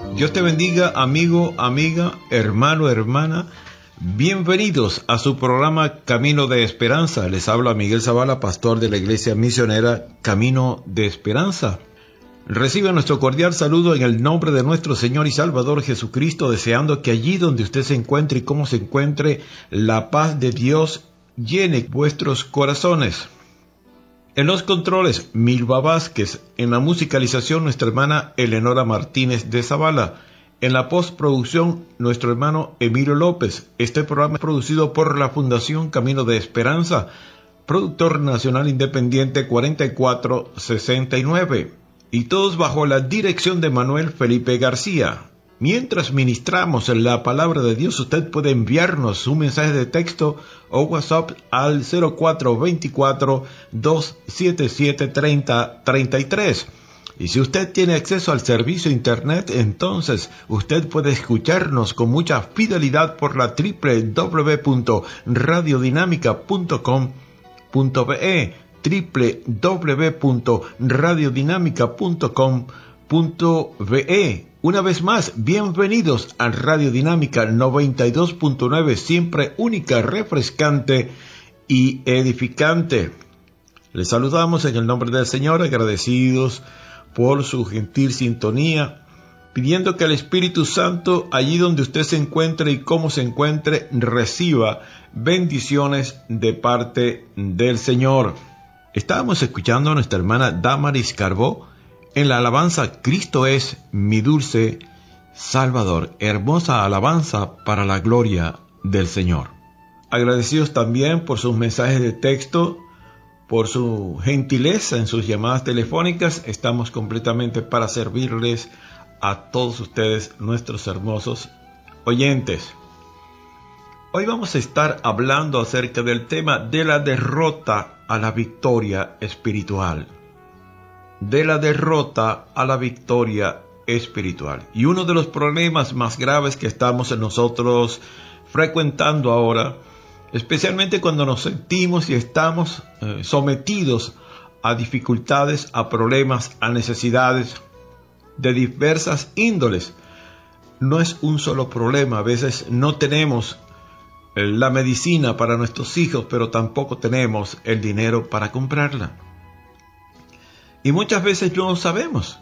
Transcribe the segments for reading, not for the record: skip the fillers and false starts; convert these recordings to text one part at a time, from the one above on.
Dios te bendiga, amigo, amiga, hermano, hermana. Bienvenidos a su programa Camino de Esperanza. Les habla Miguel Zavala, pastor de la Iglesia Misionera Camino de Esperanza. Recibe nuestro cordial saludo en el nombre de nuestro Señor y Salvador Jesucristo, deseando que allí donde usted se encuentre y como se encuentre, la paz de Dios llene vuestros corazones. En los controles, Milva Vázquez. En la musicalización, nuestra hermana Eleonora Martínez de Zavala. En la postproducción, nuestro hermano Emilio López. Este programa es producido por la Fundación Camino de Esperanza, productor nacional independiente 4469. Y todos bajo la dirección de Manuel Felipe García. Mientras ministramos en la palabra de Dios, usted puede enviarnos un mensaje de texto o WhatsApp al 0424-277-3033. Y si usted tiene acceso al servicio internet, entonces usted puede escucharnos con mucha fidelidad por la www.radiodinamica.com.be, www.radiodinamica.com.be. Una vez más, bienvenidos a Radio Dinámica 92.9, siempre única, refrescante y edificante. Les saludamos en el nombre del Señor, agradecidos por su gentil sintonía, pidiendo que el Espíritu Santo, allí donde usted se encuentre y cómo se encuentre, reciba bendiciones de parte del Señor. Estábamos escuchando a nuestra hermana Damaris Carbó en la alabanza Cristo es mi dulce Salvador. Hermosa alabanza para la gloria del Señor. Agradecidos también por sus mensajes de texto, por su gentileza en sus llamadas telefónicas. Estamos completamente para servirles a todos ustedes, nuestros hermosos oyentes. Hoy vamos a estar hablando acerca del tema de la derrota a la victoria espiritual. De la derrota a la victoria espiritual. Y uno de los problemas más graves que estamos nosotros frecuentando ahora, especialmente cuando nos sentimos y estamos sometidos a dificultades, a problemas, a necesidades de diversas índoles. No es un solo problema. A veces no tenemos la medicina para nuestros hijos, pero tampoco tenemos el dinero para comprarla. Y muchas veces no sabemos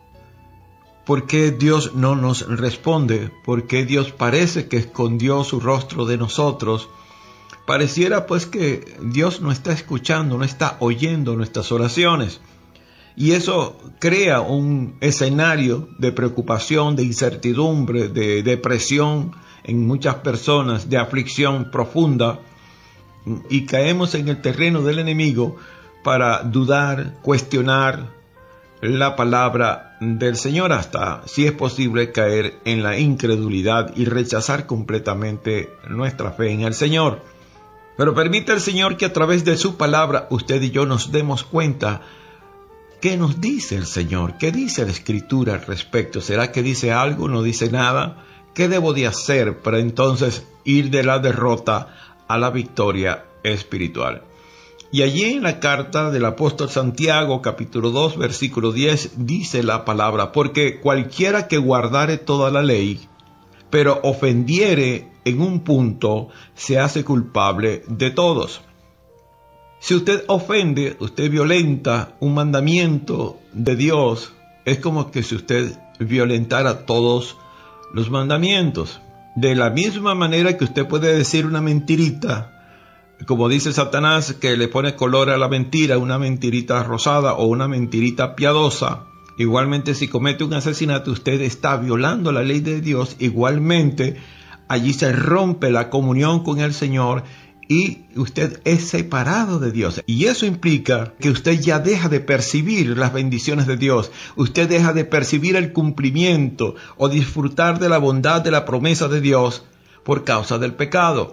por qué Dios no nos responde, por qué Dios parece que escondió su rostro de nosotros. Pareciera pues que Dios no está escuchando, no está oyendo nuestras oraciones. Y eso crea un escenario de preocupación, de incertidumbre, de depresión en muchas personas, de aflicción profunda. Y caemos en el terreno del enemigo para dudar, cuestionar la palabra del Señor, hasta, si es posible, caer en la incredulidad y rechazar completamente nuestra fe en el Señor. Pero permite el Señor que a través de su palabra usted y yo nos demos cuenta qué nos dice el Señor, qué dice la Escritura al respecto. ¿Será que dice algo, no dice nada? ¿Qué debo de hacer para entonces ir de la derrota a la victoria espiritual? Y allí en la carta del apóstol Santiago, capítulo 2, versículo 10, dice la palabra: porque cualquiera que guardare toda la ley, pero ofendiere en un punto, se hace culpable de todos. Si usted ofende, usted violenta un mandamiento de Dios, es como que si usted violentara todos los mandamientos. De la misma manera que usted puede decir una mentirita, como dice Satanás, que le pone color a la mentira, una mentirita rosada o una mentirita piadosa. Igualmente, si comete un asesinato, usted está violando la ley de Dios. Igualmente, allí se rompe la comunión con el Señor y usted es separado de Dios. Y eso implica que usted ya deja de percibir las bendiciones de Dios. Usted deja de percibir el cumplimiento o disfrutar de la bondad de la promesa de Dios por causa del pecado.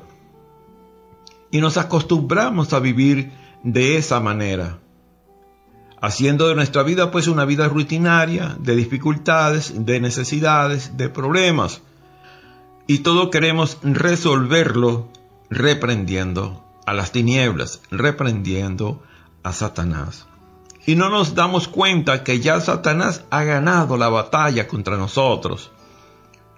Y nos acostumbramos a vivir de esa manera, haciendo de nuestra vida pues una vida rutinaria, de dificultades, de necesidades, de problemas. Y todo queremos resolverlo reprendiendo a las tinieblas, reprendiendo a Satanás. Y no nos damos cuenta que ya Satanás ha ganado la batalla contra nosotros.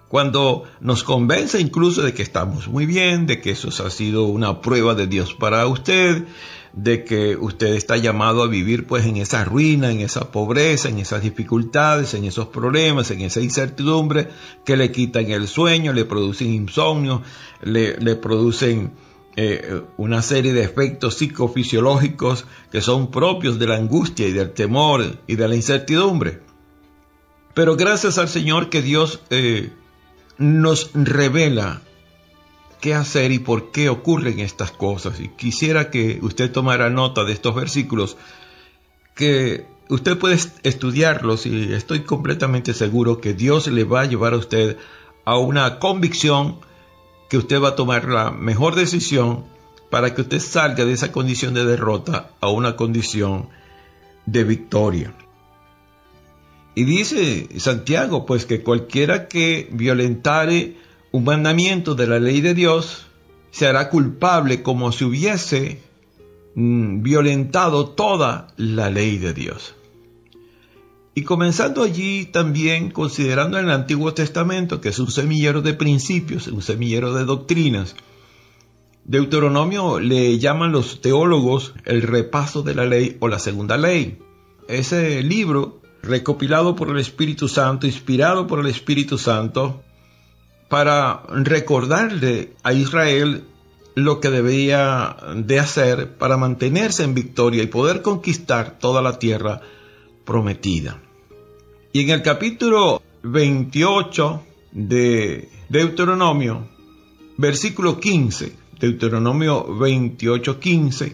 Cuando nos convence incluso de que estamos muy bien, de que eso ha sido una prueba de Dios para usted, de que usted está llamado a vivir pues en esa ruina, en esa pobreza, en esas dificultades, en esos problemas, en esa incertidumbre que le quitan el sueño, le producen insomnio, le producen una serie de efectos psicofisiológicos que son propios de la angustia y del temor y de la incertidumbre. Pero gracias al Señor que Dios nos revela qué hacer y por qué ocurren estas cosas. Y quisiera que usted tomara nota de estos versículos, que usted puede estudiarlos y estoy completamente seguro que Dios le va a llevar a usted a una convicción que usted va a tomar la mejor decisión para que usted salga de esa condición de derrota a una condición de victoria. Y dice Santiago, pues, que cualquiera que violentare un mandamiento de la ley de Dios se hará culpable como si hubiese violentado toda la ley de Dios. Y comenzando allí también considerando el Antiguo Testamento, que es un semillero de principios, un semillero de doctrinas. Deuteronomio le llaman los teólogos el repaso de la ley o la segunda ley. Ese libro, recopilado por el Espíritu Santo, inspirado por el Espíritu Santo, para recordarle a Israel lo que debía de hacer para mantenerse en victoria y poder conquistar toda la tierra prometida. Y en el capítulo 28 de Deuteronomio, versículo 15, Deuteronomio 28:15,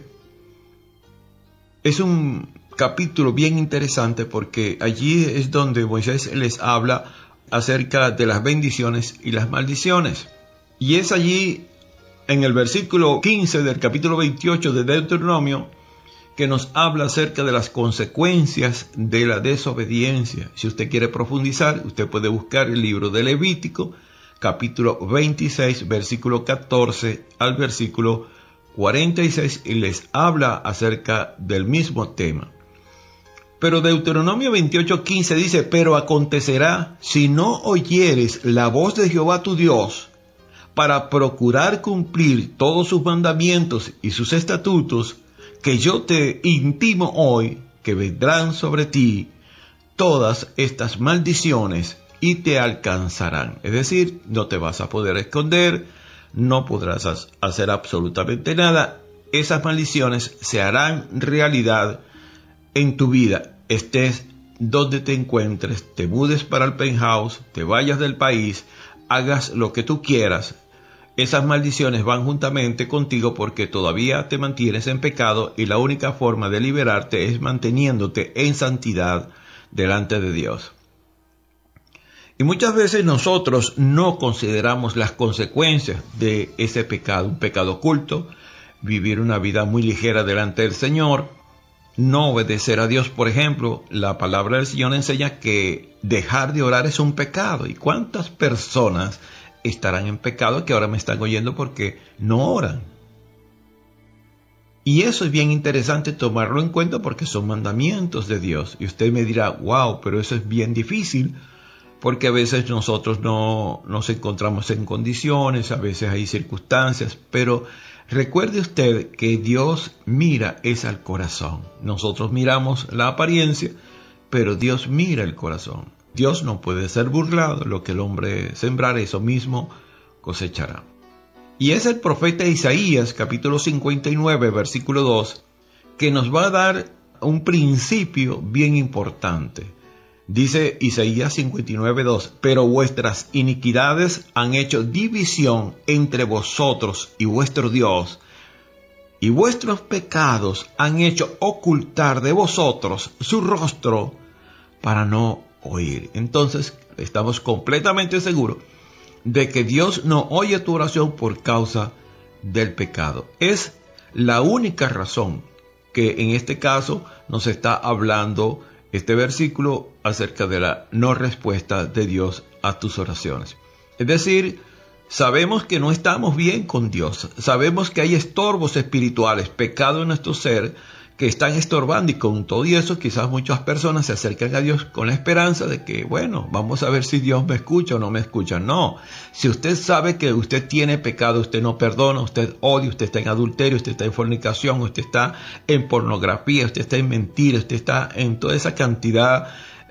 es un capítulo bien interesante porque allí es donde Moisés les habla acerca de las bendiciones y las maldiciones. Y es allí en el versículo 15 del capítulo 28 de Deuteronomio que nos habla acerca de las consecuencias de la desobediencia. Si usted quiere profundizar, usted puede buscar el libro de Levítico, capítulo 26, versículo 14 al versículo 46, y les habla acerca del mismo tema. Pero Deuteronomio 28:15 dice: pero acontecerá, si no oyeres la voz de Jehová tu Dios, para procurar cumplir todos sus mandamientos y sus estatutos, que yo te intimo hoy, que vendrán sobre ti todas estas maldiciones y te alcanzarán. Es decir, no te vas a poder esconder, no podrás hacer absolutamente nada. Esas maldiciones se harán realidad en tu vida, estés donde te encuentres, te mudes para el penthouse, te vayas del país, hagas lo que tú quieras. Esas maldiciones van juntamente contigo porque todavía te mantienes en pecado y la única forma de liberarte es manteniéndote en santidad delante de Dios. Y muchas veces nosotros no consideramos las consecuencias de ese pecado, un pecado oculto, vivir una vida muy ligera delante del Señor, no obedecer a Dios. Por ejemplo, la palabra del Señor enseña que dejar de orar es un pecado. ¿Y cuántas personas estarán en pecado que ahora me están oyendo porque no oran? Y eso es bien interesante tomarlo en cuenta porque son mandamientos de Dios. Y usted me dirá: wow, pero eso es bien difícil, porque a veces nosotros no nos encontramos en condiciones, a veces hay circunstancias, pero recuerde usted que Dios mira es al corazón. Nosotros miramos la apariencia, pero Dios mira el corazón. Dios no puede ser burlado, lo que el hombre sembrare, eso mismo cosechará. Y es el profeta Isaías, capítulo 59, versículo 2, que nos va a dar un principio bien importante. Dice Isaías 59, 2, pero vuestras iniquidades han hecho división entre vosotros y vuestro Dios, y vuestros pecados han hecho ocultar de vosotros su rostro para no oír. Entonces, estamos completamente seguros de que Dios no oye tu oración por causa del pecado. Es la única razón que en este caso nos está hablando este versículo acerca de la no respuesta de Dios a tus oraciones. Es decir, sabemos que no estamos bien con Dios, sabemos que hay estorbos espirituales, pecado en nuestro ser, que están estorbando, y con todo y eso quizás muchas personas se acercan a Dios con la esperanza de que, bueno, vamos a ver si Dios me escucha o no me escucha. No, si usted sabe que usted tiene pecado, usted no perdona, usted odia, usted está en adulterio, usted está en fornicación, usted está en pornografía, usted está en mentira, usted está en toda esa cantidad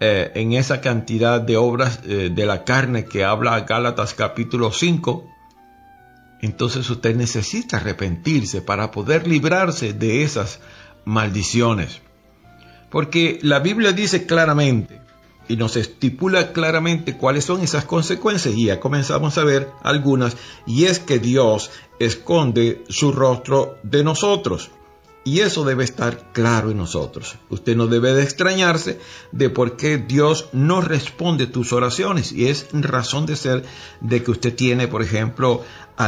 de obras de la carne que habla Gálatas capítulo 5, entonces usted necesita arrepentirse para poder librarse de esas maldiciones. Porque la Biblia dice claramente y nos estipula claramente cuáles son esas consecuencias, y ya comenzamos a ver algunas, y es que Dios esconde su rostro de nosotros. Y eso debe estar claro en nosotros. Usted no debe de extrañarse de por qué Dios no responde tus oraciones. Y es razón de ser de que usted tiene, por ejemplo,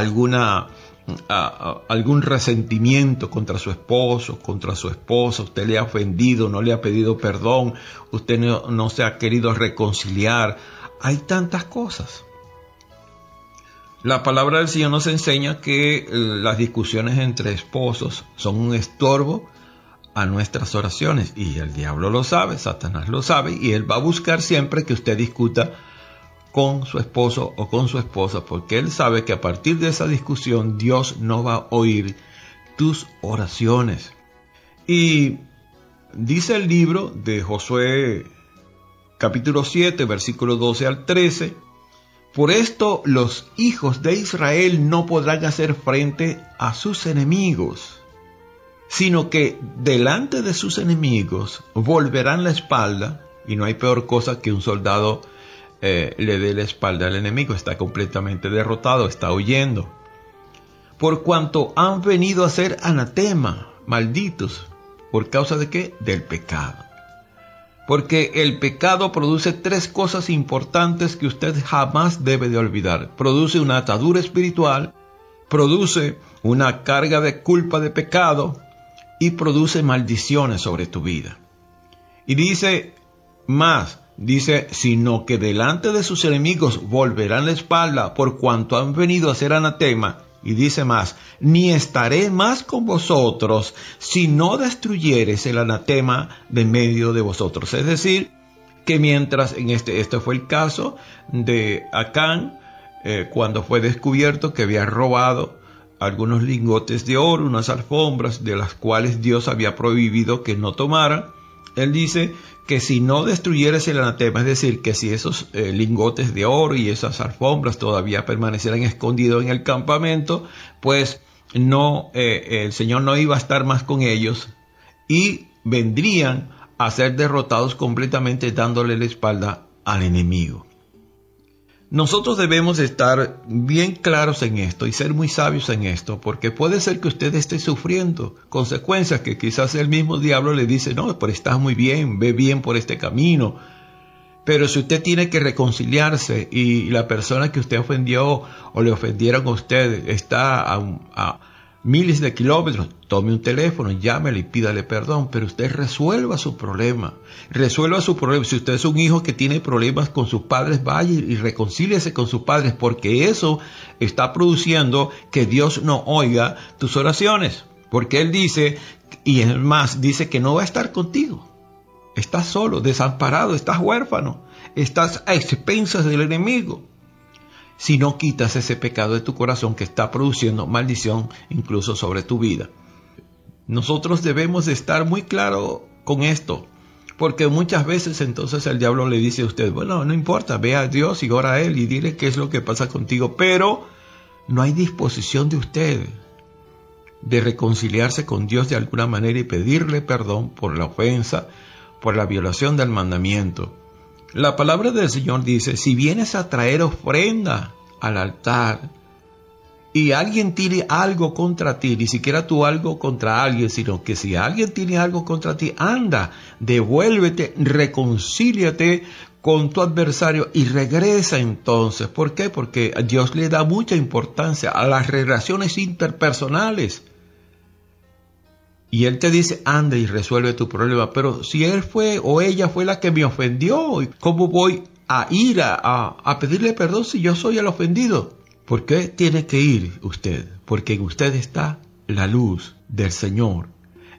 algún resentimiento contra su esposo, contra su esposa. Usted le ha ofendido, no le ha pedido perdón. Usted no se ha querido reconciliar. Hay tantas cosas. La palabra del Señor nos enseña que las discusiones entre esposos son un estorbo a nuestras oraciones, y el diablo lo sabe, Satanás lo sabe, y él va a buscar siempre que usted discuta con su esposo o con su esposa, porque él sabe que a partir de esa discusión Dios no va a oír tus oraciones. Y dice el libro de Josué capítulo 7, versículo 12 al 13: por esto los hijos de Israel no podrán hacer frente a sus enemigos, sino que delante de sus enemigos volverán la espalda. Y no hay peor cosa que un soldado le dé la espalda al enemigo. Está completamente derrotado, está huyendo. Por cuanto han venido a ser anatema, malditos. ¿Por causa de qué? Del pecado. Porque el pecado produce tres cosas importantes que usted jamás debe de olvidar. Produce una atadura espiritual, produce una carga de culpa de pecado y produce maldiciones sobre tu vida. Y dice más, sino que delante de sus enemigos volverán la espalda por cuanto han venido a ser anatema. Y dice más, ni estaré más con vosotros si no destruyeres el anatema de medio de vosotros. Es decir, que mientras este fue el caso de Acán, cuando fue descubierto que había robado algunos lingotes de oro, unas alfombras de las cuales Dios había prohibido que no tomaran. Él dice que si no destruyeres el anatema, es decir, que si esos lingotes de oro y esas alfombras todavía permanecieran escondidos en el campamento, pues el Señor no iba a estar más con ellos y vendrían a ser derrotados completamente, dándole la espalda al enemigo. Nosotros debemos estar bien claros en esto y ser muy sabios en esto, porque puede ser que usted esté sufriendo consecuencias que quizás el mismo diablo le dice, no, pero estás muy bien, ve bien por este camino. Pero si usted tiene que reconciliarse y la persona que usted ofendió o le ofendieron a usted está a miles de kilómetros, tome un teléfono, llámele y pídale perdón, pero usted resuelva su problema. Si usted es un hijo que tiene problemas con sus padres, vaya y reconcíliese con sus padres, porque eso está produciendo que Dios no oiga tus oraciones. Porque Él dice, y es más, dice que no va a estar contigo. Estás solo, desamparado, estás huérfano, estás a expensas del enemigo. Si no quitas ese pecado de tu corazón que está produciendo maldición incluso sobre tu vida. Nosotros debemos de estar muy claros con esto, porque muchas veces entonces el diablo le dice a usted, bueno, no importa, ve a Dios y ora a Él y dile qué es lo que pasa contigo, pero no hay disposición de usted de reconciliarse con Dios de alguna manera y pedirle perdón por la ofensa, por la violación del mandamiento. La palabra del Señor dice, si vienes a traer ofrenda al altar y alguien tiene algo contra ti, ni siquiera tú algo contra alguien, sino que si alguien tiene algo contra ti, anda, devuélvete, reconcíliate con tu adversario y regresa entonces. ¿Por qué? Porque Dios le da mucha importancia a las relaciones interpersonales. Y Él te dice, anda y resuelve tu problema. Pero si él fue o ella fue la que me ofendió, ¿cómo voy a ir a pedirle perdón si yo soy el ofendido? ¿Por qué tiene que ir usted? Porque en usted está la luz del Señor.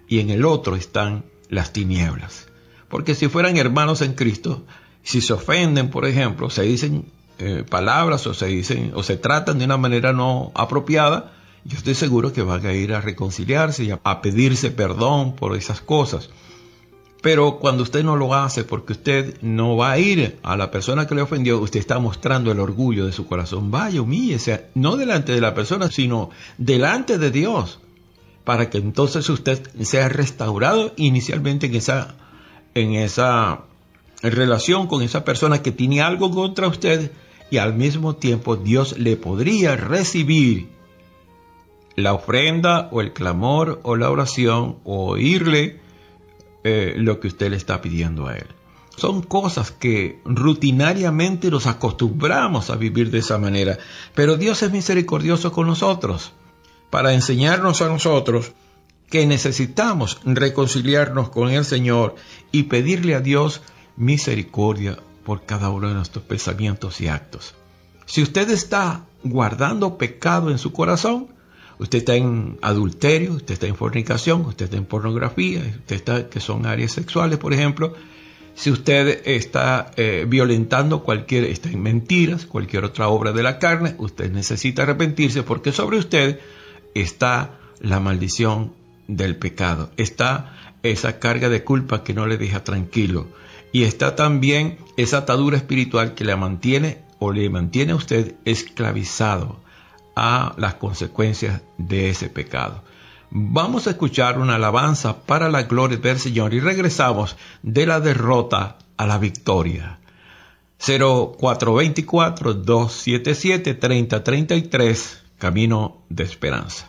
y en el otro están las tinieblas. Porque si fueran hermanos en Cristo, si se ofenden, por ejemplo, se dicen palabras o se tratan de una manera no apropiada, yo estoy seguro que van a ir a reconciliarse y a pedirse perdón por esas cosas. Pero cuando usted no lo hace, porque usted no va a ir a la persona que le ofendió, usted está mostrando el orgullo de su corazón. Vaya, humíllese, no delante de la persona, sino delante de Dios, para que entonces usted sea restaurado inicialmente en esa relación con esa persona que tiene algo contra usted, y al mismo tiempo Dios le podría recibir la ofrenda o el clamor o la oración o oírle lo que usted le está pidiendo a él. Son cosas que rutinariamente nos acostumbramos a vivir de esa manera, pero Dios es misericordioso con nosotros para enseñarnos a nosotros que necesitamos reconciliarnos con el Señor y pedirle a Dios misericordia por cada uno de nuestros pensamientos y actos. Si usted está guardando pecado en su corazón, usted está en adulterio, usted está en fornicación, usted está en pornografía, usted está, que son áreas sexuales, por ejemplo. Si usted está está en mentiras, cualquier otra obra de la carne, usted necesita arrepentirse, porque sobre usted está la maldición del pecado. Está esa carga de culpa que no le deja tranquilo. Y está también esa atadura espiritual que le mantiene a usted esclavizado a las consecuencias de ese pecado. Vamos a escuchar una alabanza para la gloria del Señor y regresamos de la derrota a la victoria. 0424-277-3033, Camino de Esperanza.